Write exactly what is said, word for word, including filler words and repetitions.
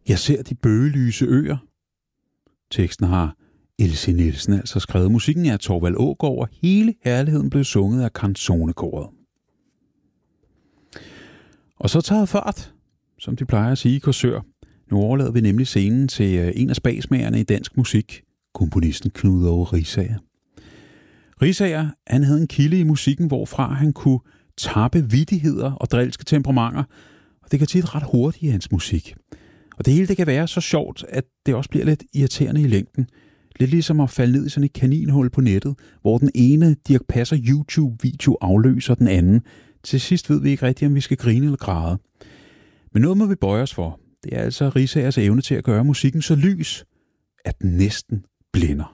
Jeg ser de bøgelyse øer. Teksten har Else Nielsen altså skrevet. Musikken er Thorvald Aagaard, og hele herligheden blev sunget af Canzonekoret. Og så taget fart, som de plejer at sige i Korsør. Nu overlader vi nemlig scenen til en af spagsmagerne i dansk musik, komponisten Knud Aage Riisager. Riisager, han havde en kilde i musikken, hvorfra han kunne tappe vittigheder og drilske temperamenter, og det kan tit ret hurtigt i hans musik. Og det hele det kan være så sjovt, at det også bliver lidt irriterende i længden. Lidt ligesom at falde ned i sådan et kaninhul på nettet, hvor den ene Dirch Passer YouTube-video afløser den anden. Til sidst ved vi ikke rigtigt, om vi skal grine eller græde. Men noget må vi bøje os for. Det er altså Riisagers evne til at gøre musikken så lys, at den næsten blænder.